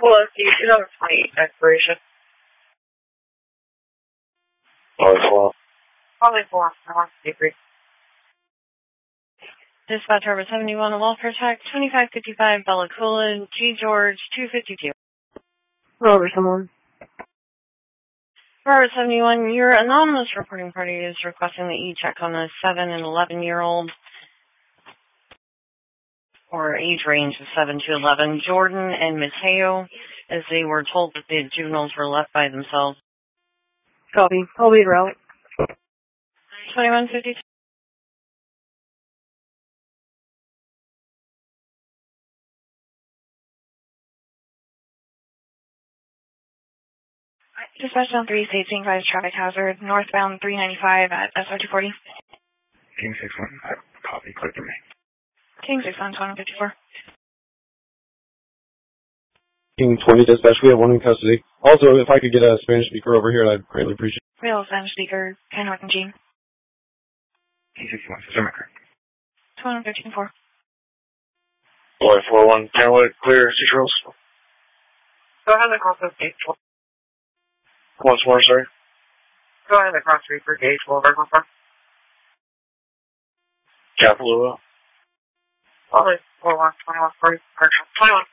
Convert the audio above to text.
Well, you 2020 expiration. Probably four. I want to agree. Dispatch Harbor 71, Welfare Tech, 2555 Bella Coola, G. George, 252. Over someone. Harbor 71, your anonymous reporting party is requesting that you check on a 7 and 11-year-old, or age range of 7 to 11, Jordan and Mateo, as they were told that the juveniles were left by themselves. Copy. I'll lead route. 2152. Dispatch on 3, State 5 traffic hazard, northbound 395 at SR240. King 615, copy, clear for me. King 615, 54. King 20 dispatch, we have one in custody. Also, if I could get a Spanish speaker over here, I'd greatly appreciate it. We have a Spanish speaker, Ken Norton Jean. King 61, Sister Maker. 2113-4. Boy, 41, Kenwood, clear, Cedar Hills. Go ahead and cross the gate 12. Once more, sorry. Go ahead and cross for gate 12. Right before. Capital. Probably 41, 21, 40, 21.